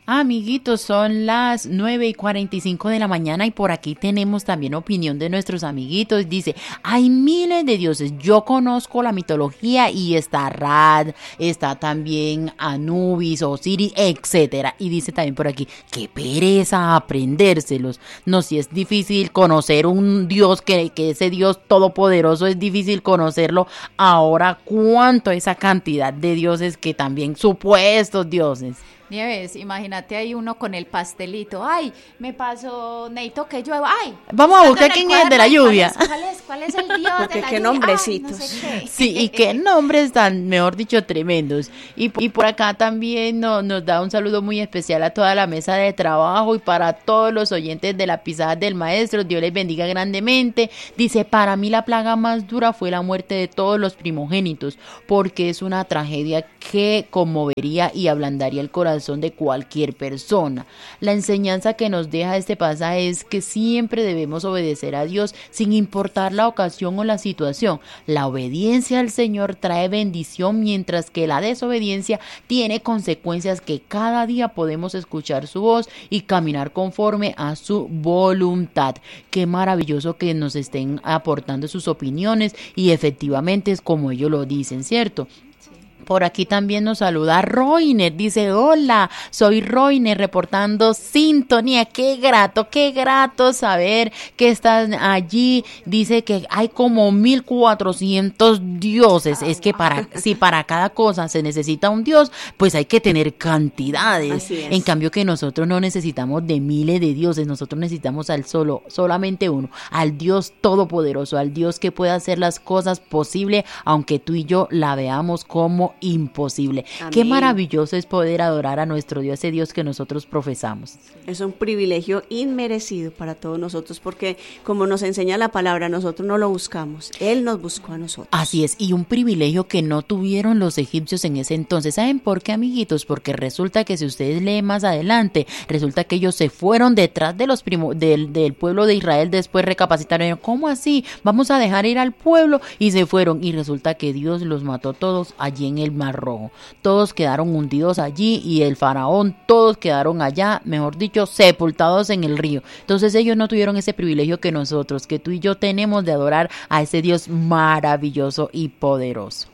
Amiguitos, son las 9:45 de la mañana y por aquí tenemos también opinión de nuestros amiguitos. Dice, hay miles de dioses, yo conozco la mitología y está Rad, está también Anubis, Osiris, etcétera. Y dice también por aquí, qué pereza aprendérselos. No, si es difícil conocer un dios, que ese dios todopoderoso es difícil conocerlo. Ahora, ¿cuánto esa cantidad de dioses que también supuestos dioses? Nieves, imagínate ahí uno con el pastelito. Ay, me pasó, necesito que llueva. Ay, vamos a buscar quién es el de la lluvia. ¿Cuál es el dios porque de la qué lluvia? nombrecitos. Ay, no sé qué. Sí, y qué nombres tan, mejor dicho, tremendos. Y por acá también nos da un saludo muy especial a toda la mesa de trabajo y para todos los oyentes de la Pisada del Maestro. Dios les bendiga grandemente. Dice, para mí la plaga más dura fue la muerte de todos los primogénitos, porque es una tragedia que conmovería y ablandaría el corazón de cualquier persona. La enseñanza que nos deja este pasaje es que siempre debemos obedecer a Dios sin importar la ocasión o la situación. La obediencia al Señor trae bendición, mientras que la desobediencia tiene consecuencias que cada día podemos escuchar su voz y caminar conforme a su voluntad. Qué maravilloso que nos estén aportando sus opiniones y efectivamente es como ellos lo dicen, ¿cierto? Por aquí también nos saluda Roiner, dice, hola, soy Roiner reportando sintonía, qué grato saber que están allí. Dice que hay como 1400 dioses, es que si para cada cosa se necesita un dios, pues hay que tener cantidades. En cambio que nosotros no necesitamos de miles de dioses, nosotros necesitamos solamente uno, al Dios todopoderoso, al Dios que puede hacer las cosas posibles, aunque tú y yo la veamos como imposible. Amén. Qué maravilloso es poder adorar a nuestro Dios, ese Dios que nosotros profesamos. Es un privilegio inmerecido para todos nosotros, porque como nos enseña la palabra, nosotros no lo buscamos, Él nos buscó a nosotros. Así es, y un privilegio que no tuvieron los egipcios en ese entonces. ¿Saben por qué, amiguitos? Porque resulta que si ustedes leen más adelante, resulta que ellos se fueron detrás de los del pueblo de Israel, después recapacitaron, ¿cómo así? Vamos a dejar ir al pueblo, y se fueron, y resulta que Dios los mató todos allí en el Mar Rojo. Todos quedaron hundidos allí y el faraón, todos quedaron allá, mejor dicho, sepultados en el río. Entonces ellos no tuvieron ese privilegio que nosotros, que tú y yo tenemos de adorar a ese Dios maravilloso y poderoso.